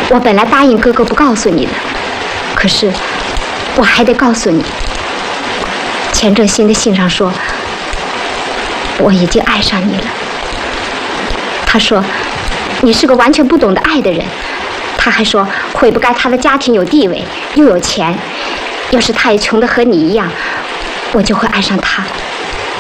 我本来答应哥哥不告诉你的，可是我还得告诉你。钱正新的信上说，我已经爱上你了。他说你是个完全不懂得爱的人，他还说悔不该他的家庭有地位又有钱，要是他也穷得和你一样，我就会爱上他。